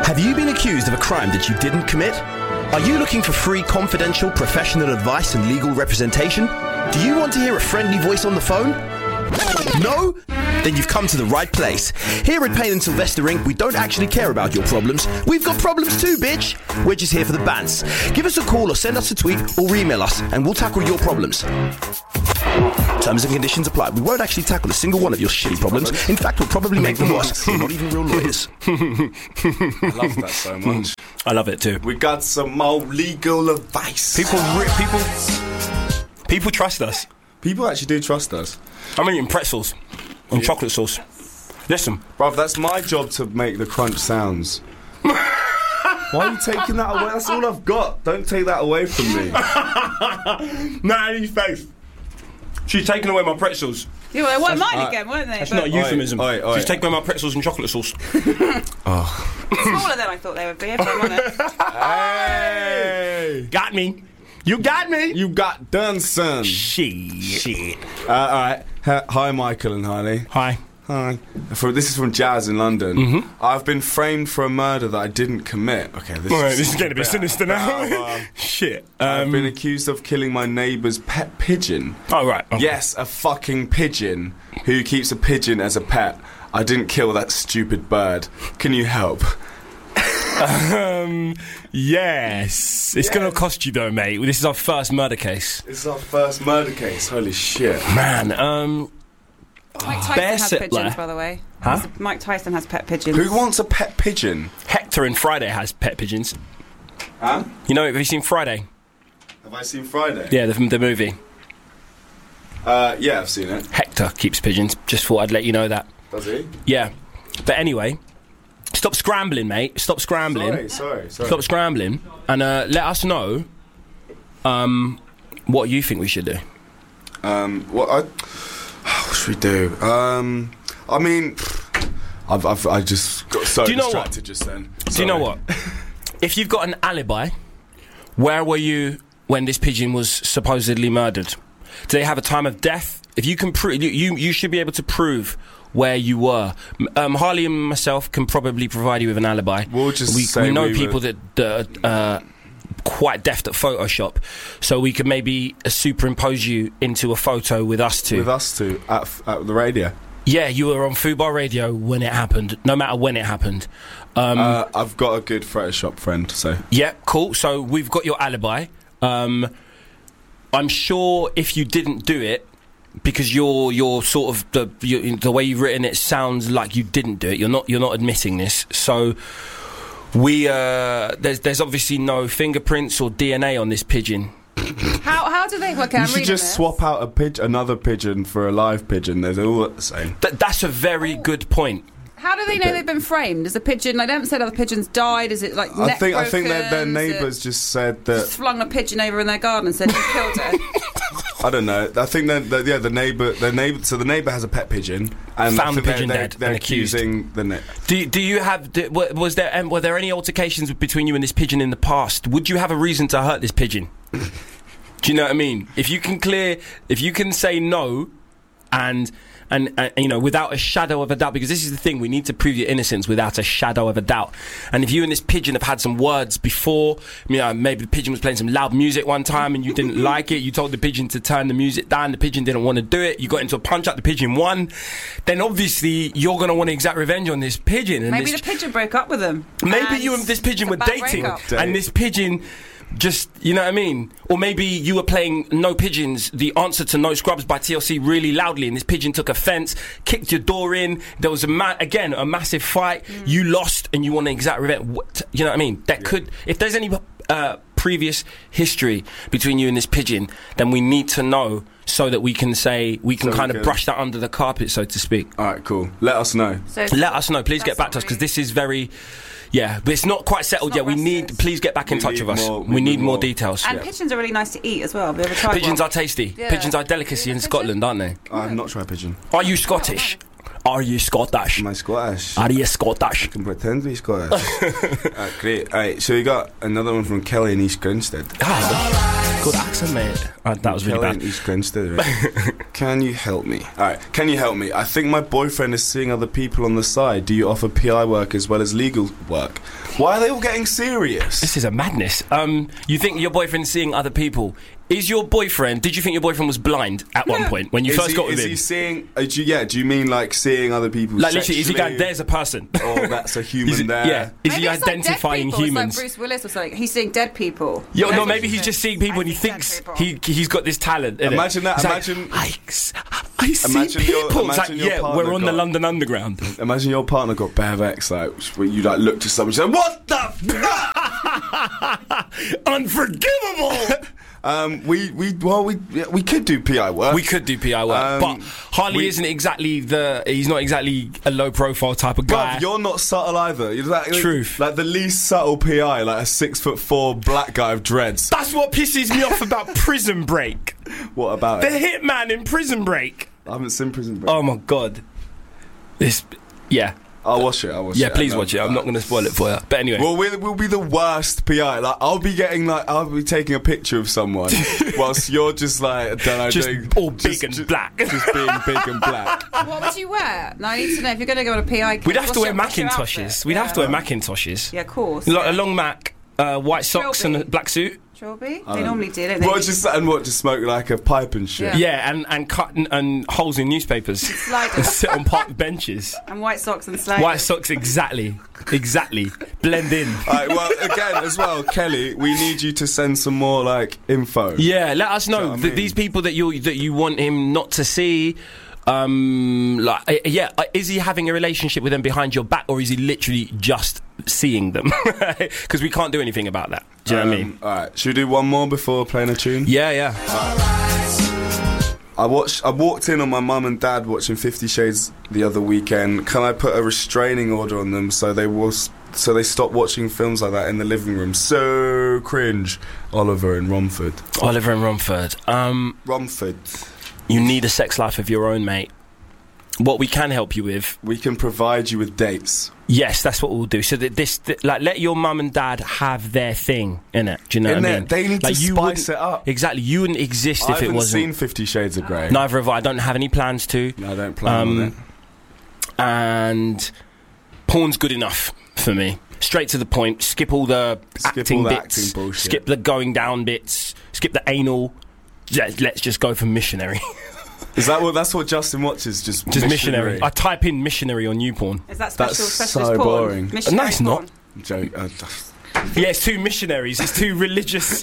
Have you been accused of a crime that you didn't commit? Are you looking for free, confidential, professional advice and legal representation? Do you want to hear a friendly voice on the phone? No? Then you've come to the right place. Here at Payne & Sylvester Inc., we don't actually care about your problems. We've got problems too, bitch. We're just here for the bants. Give us a call or send us a tweet or email us and we'll tackle your problems. Terms and conditions apply. We won't actually tackle a single one of your shitty problems. In fact, we'll probably make them worse. We're not even real lawyers. I love that so much. I love it too. We got some more legal advice. People trust us. People actually do trust us. I'm eating pretzels and chocolate sauce. Listen, bruv, that's my job to make the crunch sounds. Why are you taking that away? That's all I've got. Don't take that away from me. Natalie's face. She's taking away my pretzels. Yeah, well, they weren't mine again, weren't they? That's not a euphemism. Oi. She's taking away my pretzels and chocolate sauce. Smaller than I thought they would be, if I'm honest. Hey! Got me. You got me. You got done, son. Shit. Alright. Hi, Michael and Harley. Hi. This is from Jazz in London. Mm-hmm. I've been framed for a murder that I didn't commit. Okay, this is getting a bit sinister now. Shit. I've been accused of killing my neighbour's pet pigeon. Oh, right. Okay. Yes, a fucking pigeon who keeps a pigeon as a pet. I didn't kill that stupid bird. Can you help? Yes. It's going to cost you though, mate. This is our first murder case. This is our first murder case. Holy shit. Man, Mike Tyson has pigeons, by the way. Huh? Mike Tyson has pet pigeons. Who wants a pet pigeon? Hector in Friday has pet pigeons. Huh? You know, have you seen Friday? Have I seen Friday? Yeah, the movie. Yeah, I've seen it. Hector keeps pigeons. Just thought I'd let you know that. Does he? Yeah. But anyway, stop scrambling, mate. Stop scrambling. Sorry. Stop scrambling. And let us know what you think we should do. What should we do? I mean, I just got so distracted just then. Do you know what? If you've got an alibi, where were you when this pigeon was supposedly murdered? Do they have a time of death? If you can prove, you should be able to prove where you were. Harley and myself can probably provide you with an alibi. We'll just we know people that are quite deft at Photoshop, so we could maybe superimpose you into a photo with us two. With us two at the radio. Yeah, you were on Fubar Radio when it happened, no matter when it happened. I've got a good Photoshop friend, so... Yeah, cool. So we've got your alibi. I'm sure if you didn't do it, because you're sort of the way you've written it sounds like you didn't do it. You're not admitting this. So there's obviously no fingerprints or DNA on this pigeon. How do they work out? You should just swap out another pigeon for a live pigeon. They're all the same. That's a very good point. How do they know they've been framed? Is the pigeon? Like, they haven't said other pigeons died. Is it like neck broken? I think their neighbours just said that. Just flung a pigeon over in their garden and said you killed it. I don't know. I think the neighbour. So the neighbour has a pet pigeon and found the pigeon dead. They're accusing the neighbour. Do you have? Were there any altercations between you and this pigeon in the past? Would you have a reason to hurt this pigeon? Do you know what I mean? If you can say no, and you know, without a shadow of a doubt, because this is the thing, we need to prove your innocence without a shadow of a doubt. And if you and this pigeon have had some words before, you know, maybe the pigeon was playing some loud music one time and you didn't like it, you told the pigeon to turn the music down, the pigeon didn't want to do it, you got into a punch out, the pigeon won, then obviously you're going to want to exact revenge on this pigeon. And maybe the pigeon broke up with him. Maybe you and this pigeon were dating, and this pigeon just, you know what I mean? Or maybe you were playing No Pigeons, the answer to No Scrubs by TLC really loudly, and this pigeon took offence, kicked your door in, there was a massive fight, you lost and you want to exact revenge. You know what I mean? If there's any previous history between you and this pigeon, then we need to know so that we can brush that under the carpet, so to speak. Alright, cool. Let us know. Let us know. Please get back to us, because this is very... Yeah, but it's not quite settled yet. Please get back in touch with us. We need more details. And pigeons are really nice to eat as well. Have you ever tried pigeons one? Are tasty. Yeah. Pigeons are a delicacy in Scotland, aren't they? I have not tried pigeon. Are you Scottish? Are you Scottish? Am I Scottish? Are you Scottish? I can pretend to be Scottish. Great. Alright, so we got another one from Kelly in East Grinstead. called Accent, mate. That was really bad. He's cringed, Can you help me? Alright, can you help me? I think my boyfriend is seeing other people on the side. Do you offer PI work as well as legal work? Why are they all getting serious? This is a madness. You think your boyfriend's seeing other people? Did you think your boyfriend was blind at one point when you first got with him? Is he seeing... do you mean like seeing other people like literally, is he going, there's a person? Oh, that's a human there. Yeah. Is maybe he identifying like humans? It's like Bruce Willis or something. He's seeing dead people. Yeah, no, maybe he's just seeing people and he thinks he's got this talent. Imagine that. Imagine... I see people. It's like, we're on the London Underground. Imagine your partner got bare vex, like, where you like look to someone and say, what the Unforgivable! We could do PI work. We could do PI work, but Harley isn't exactly he's not exactly a low profile type of guy. Bruv, you're not subtle either. You're Truth. Like the least subtle PI, like a 6'4" black guy with dreads. That's what pisses me off about Prison Break. What about the hitman in Prison Break? I haven't seen Prison Break. Oh my god. I'll watch it. Yeah, please watch it. I'm not going to spoil it for you. But anyway. Well, we'll be the worst PI. Like, I'll be taking a picture of someone whilst you're just like, I don't know, just all big and black. Just being big and black. What would you wear? Now, I need to know if you're going to go on a PI course. We'd have to wear Macintoshes. We'd have to wear Macintoshes. Yeah, of course. Like a long Mac, white socks and a black suit. Trilby? They normally do, don't they? Just smoke like a pipe and shit. Yeah, and cut and holes in newspapers. And sit on park benches. And white socks and sliders. White socks, exactly. Blend in. Alright, well, again, as well, Kelly, we need you to send some more, like, info. Yeah, let us know. These people that you want him not to see... is he having a relationship with them behind your back, or is he literally just seeing them? Because we can't do anything about that. Do you know what I mean? Alright, should we do one more before playing a tune? Yeah. I walked in on my mum and dad watching 50 Shades the other weekend. Can I put a restraining order on them so they stop watching films like that in the living room? So cringe. Oliver in Romford. Romford. You need a sex life of your own, mate. What we can help you with... We can provide you with dates. Yes, that's what we'll do. So that let your mum and dad have their thing, innit? Do you know what I mean? They need to spice it up. Exactly. You wouldn't exist if it wasn't... I haven't seen 50 Shades of Grey. Neither have I. I don't have any plans to. No, I don't plan on it. And porn's good enough for me. Straight to the point. Skip all the acting bits. Skip the going down bits. Skip the anal. Let's just go for missionary. That's what Justin watches? Just missionary. I type in missionary on YouPorn. Is that specialist so porn? Boring. No, it's not. Joke. Yeah, it's two missionaries. It's two religious.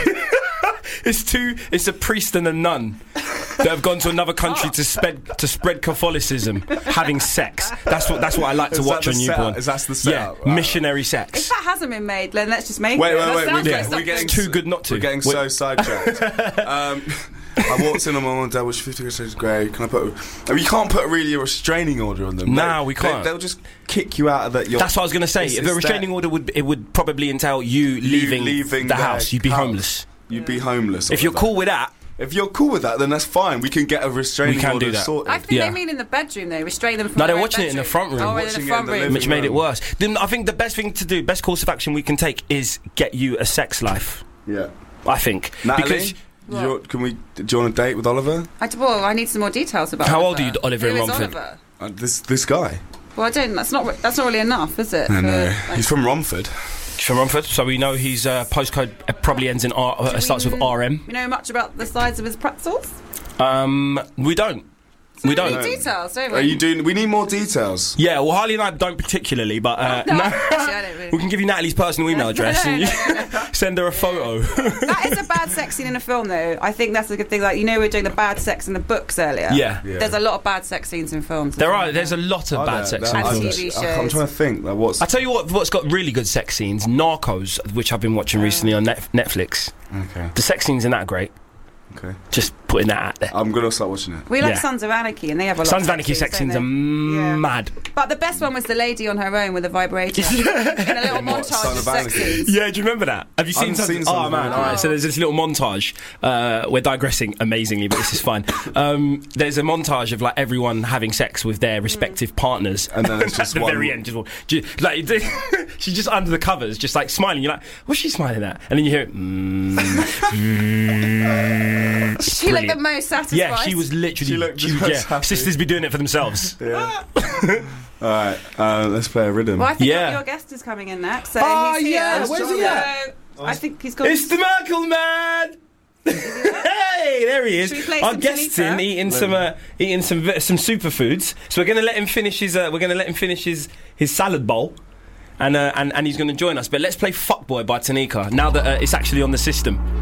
It's a priest and a nun that have gone to another country to spread Catholicism, having sex. That's what I like to watch on YouPorn. Is that the setup? Yeah, missionary sex. If that hasn't been made, then let's just make it. Wait. We're getting too good not to. We're getting so sidetracked. I walked in on my mum and dad, which 50 Shades of Grey. Can I put? You can't put a restraining order on them. No, we can't. They'll just kick you out of that. That's what I was going to say. If a restraining order would probably entail you leaving the house. You'd be homeless. You'd be homeless. If you're cool with that. If you're cool with that, then that's fine. We can get a restraining order sorted. I think they mean in the bedroom, though. Restrain them from they're watching it in the front room. Which made it worse. Then I think the best thing to do, best course of action we can take is get you a sex life. Yeah. I think. Natalie? Do you want a date with Oliver? I need some more details about How Oliver. old are you, Oliver in Romford? This guy. Well, I don't. That's not really enough, is it? No. He's from Romford. So we know his postcode probably ends in starts with RM. We know much about the size of his pretzels? We don't. We don't need details, don't we? We need more details. Yeah, well, Harley and I don't particularly, but actually, I don't really. We can give you Natalie's personal email address and you send her a photo. That is a bad sex scene in a film, though. I think that's a good thing. Like, we were doing the bad sex in the books earlier. Yeah. There's a lot of bad sex scenes in films. There's a lot of bad sex scenes in films. TV shows. I'm trying to think. I tell you what's got really good sex scenes. Narcos, which I've been watching recently on Netflix. Okay. The sex scenes in that are great. Okay. Just Putting that out there. I'm gonna start watching it. We like Yeah. Sons of Anarchy, and they have a lot Sons of of Anarchy sex don't scenes they? are Yeah. mad. But the best one was the lady on her own with a vibrator in a little montage Son of of sex Anarchy? scenes. Yeah, do you remember that? Have you seen haven't Sons? seen Sons Oh of man, Anarchy. all right. So there's this little montage. We're digressing amazingly, but this is fine. There's a montage of like everyone having sex with their respective partners, And then it's just at the one- very end, like she's just under the covers, just like smiling. You're like, what's she smiling at? And then you hear it. She looked the Brilliant. most satisfied. Yeah, she was literally. She looked the most happy. Sisters be doing it for themselves. Yeah. All right, let's play a rhythm. Well, I think Yeah. your guest is coming in next. So Oh, he's here. yeah, where's he at? So I think he's got. It's the Merkel man. Hey, there he is. Should we play Our some guest's Tanika? in eating some superfoods. So we're going to let him finish his salad bowl, and he's going to join us. But let's play Fuckboy by Tanika now that it's actually on the system.